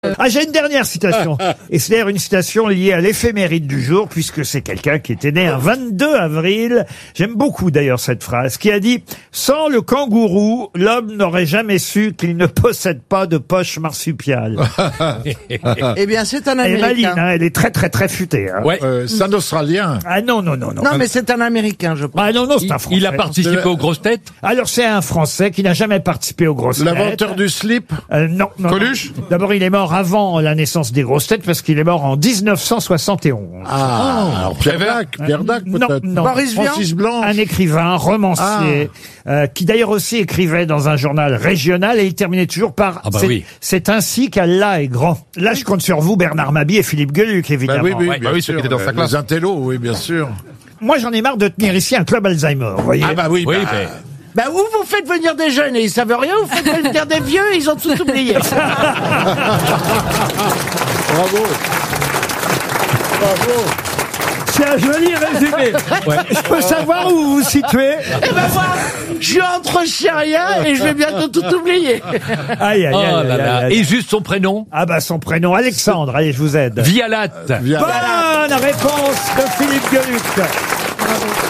Ah, j'ai une dernière citation. Et c'est d'ailleurs une citation liée à l'éphéméride du jour, puisque c'est quelqu'un qui était né un 22 avril. J'aime beaucoup d'ailleurs cette phrase, qui a dit « Sans le kangourou, l'homme n'aurait jamais su qu'il ne possède pas de poche marsupiale. » Eh bien, c'est un Elle est Américain. maligne, hein, elle est très très très futée. Hein. Ouais. C'est un Australien. Ah non. Non, mais c'est un Américain, je pense. Ah non, c'est un Français. Il a participé aux grosses têtes. Alors c'est un Français qui n'a jamais participé aux grosses têtes. L'inventeur du slip. Non. Coluche. D'abord, il est mort avant la naissance des grosses têtes parce qu'il est mort en 1971. Alors Pierre Dac peut-être. Non. Boris Vian. Francis Blanche. Un écrivain, romancier, qui d'ailleurs aussi écrivait dans un journal régional et il terminait toujours par c'est ainsi qu'Allah est grand. Là, je compte sur vous, Bernard Mabie et Philippe Gueluc, évidemment. Bien ceux sûr, qui étaient dans sa classe. Les intellos, oui, bien sûr. Moi, j'en ai marre de tenir ici un club Alzheimer, vous voyez. Bah, où vous faites venir des jeunes et ils savent rien, vous faites venir des vieux et ils ont tout oublié. Bravo. C'est un joli résumé. Je peux savoir où vous vous situez? Eh ben moi, je suis entre chien et je vais bientôt tout oublier. Aïe. Et juste son prénom. Ah bah son prénom, Alexandre. Allez, je vous aide. Vialat. Bonne réponse de Philippe Gueluc.